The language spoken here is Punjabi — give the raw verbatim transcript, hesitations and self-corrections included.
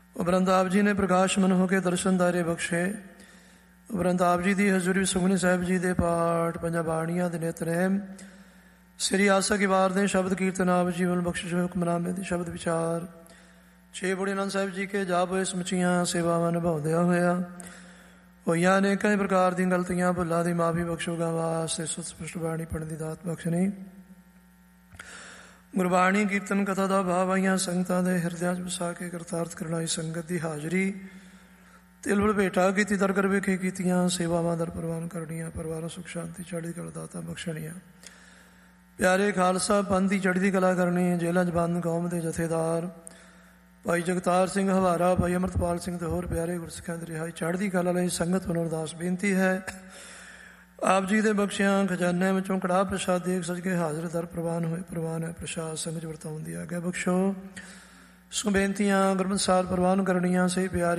ਉਪਰੰਤ ਆਪ ਜੀ ਨੇ ਪ੍ਰਕਾਸ਼ ਮਨ ਹੋ ਕੇ ਦਰਸ਼ਨ ਦਾਰੇ ਬਖਸ਼ੇ। ਉਪਰੰਤ ਆਪ ਜੀ ਦੀ ਹਜ਼ੂਰੀ ਸੁਖਮਨੀ ਸਾਹਿਬ ਜੀ ਦੇ ਪਾਠ, ਪੰਜਾਂ ਬਾਣੀਆਂ ਦੇ ਨਿਤਨੇਮ, ਸ੍ਰੀ ਆਸਾ ਕੀ ਵਾਰ ਦੇ ਸ਼ਬਦ ਕੀਰਤਨ, ਆਪ ਜੀਵਨ ਬਖਸ਼ਿਸ਼ ਹੁਕਮਨਾਮੇ ਦੇ ਸ਼ਬਦ ਵਿਚਾਰ, ਛੇ ਬੁੜੇ ਆਨੰਦ ਸਾਹਿਬ ਜੀ ਕੇ ਜਾਪ ਹੋਏ ਸਮੁੱਚੀਆਂ ਸੇਵਾਵਾਂ ਨਿਭਾਉਂਦਿਆਂ ਹੋਇਆ ਹੋਈਆਂ ਅਨੇਕਾਂ ਪ੍ਰਕਾਰ ਦੀਆਂ ਗਲਤੀਆਂ ਭੁੱਲਾਂ ਦੀ ਮਾਫੀ ਬਖਸ਼ੋਗਾ ਵਾਸਤੇ ਸੁਤ ਸਪਸ਼ਟ ਬਾਣੀ ਪੜ੍ਹਨ ਦੀ ਦਾਤ ਬਖਸ਼ਣੀ। ਗੁਰਬਾਣੀ ਕੀਰਤਨ ਕਥਾ ਦਾ ਭਾਵ ਆਈਆਂ ਸੰਗਤਾਂ ਦੇ ਹਿਰਦਿਆਂ 'ਚ ਵਸਾ ਕੇ ਕਰਤਾਰਥ ਕਰਨਾਈ ਸੰਗਤ ਦੀ ਹਾਜ਼ਰੀ, ਤਿਲ ਬਲ ਭੇਟਾ ਕੀਤੀ ਦਰ ਕਰ ਵੇਖੇ ਕੀਤੀਆਂ ਸੇਵਾਵਾਂ ਦਰ ਪ੍ਰਵਾਨ ਕਰਨੀਆਂ, ਪਰਿਵਾਰਾਂ ਸੁਖ ਸ਼ਾਂਤੀ ਚੜ੍ਹਦੀ ਕਲਾ ਦਾਤਾ ਬਖਸ਼ਣੀਆਂ। ਪਿਆਰੇ ਖਾਲਸਾ ਪੰਥ ਦੀ ਚੜ੍ਹਦੀ ਕਲਾ ਕਰਨੀ। ਜੇਲ੍ਹਾਂ 'ਚ ਬੰਦ ਕੌਮ ਦੇ ਜਥੇਦਾਰ ਭਾਈ ਜਗਤਾਰ ਸਿੰਘ ਹਵਾਰਾ, ਭਾਈ ਅੰਮ੍ਰਿਤਪਾਲ ਸਿੰਘ ਤੇ ਹੋਰ ਪਿਆਰੇ ਗੁਰਸਿੱਖਾਂ ਦੀ ਰਿਹਾਈ ਚੜ੍ਹਦੀ ਕਲਾ ਲਈ ਸੰਗਤ ਨੂੰ ਅਰਦਾਸ ਬੇਨਤੀ ਹੈ, ਆਪ ਜੀ ਦੇ ਬਖਸ਼ਿਆਂ ਖਜ਼ਾਨਿਆਂ ਵਿੱਚੋਂ ਕੜਾਹ ਪ੍ਰਸ਼ਾਦ ਦੇਖ ਸਜ ਕੇ ਹਾਜ਼ਰ ਦਰ ਪ੍ਰਵਾਨ ਹੋਏ। ਪ੍ਰਵਾਨ ਹੈ ਪ੍ਰਸ਼ਾਦ ਸੰਗਤ ਵਰਤਾਉਣ ਦੀ ਆਗਿਆ ਬਖਸ਼ੋ। ਸੋ ਬੇਨਤੀਆਂ ਗੁਰਮਤਿ ਸਾਰ ਪ੍ਰਵਾਨ ਕਰਨੀਆਂ। ਸਹੀ ਪਿਆਰੇ